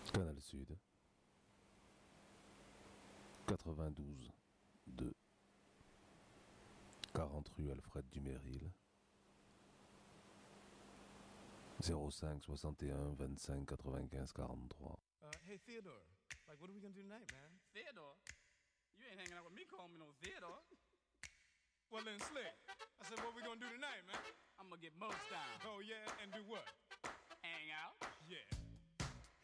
Canal Sud 92 2 40 rue Alfred Dumeril 05 61 25 95 43. Hey Theodore, like what are we gonna do tonight, man? Theodore? You ain't hanging out with me calling me no Theodore. Well then, Slick, I said what we gonna do tonight, man? I'm gonna get most down. Oh yeah, and do what?